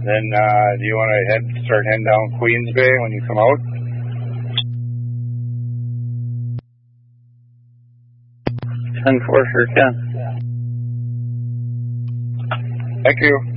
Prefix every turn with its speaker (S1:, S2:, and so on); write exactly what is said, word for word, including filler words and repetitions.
S1: Then uh, do you want to head start heading down Queens Bay when you come out?
S2: ten four, sure can.
S1: Thank you.